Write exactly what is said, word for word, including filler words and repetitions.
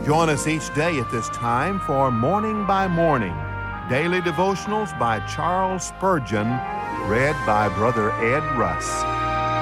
Join us each day at this time for Morning by Morning, daily devotionals by Charles Spurgeon, read by Brother Ed Rusk.